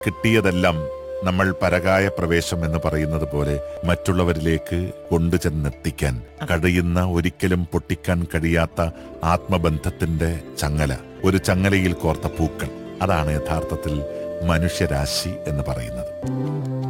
കിട്ടിയതെല്ലാം നമ്മൾ പരകായ പ്രവേശം എന്ന് പറയുന്നത് പോലെ മറ്റുള്ളവരിലേക്ക് കൊണ്ടുചെന്നെത്തിക്കാൻ കഴിയുന്ന, ഒരിക്കലും പൊട്ടിക്കാൻ കഴിയാത്ത ആത്മബന്ധത്തിന്റെ ചങ്ങല, ഒരു ചങ്ങലയിൽ കോർത്ത പൂക്കൾ, അതാണ് യഥാർത്ഥത്തിൽ മനുഷ്യരാശി എന്ന് പറയുന്നത്.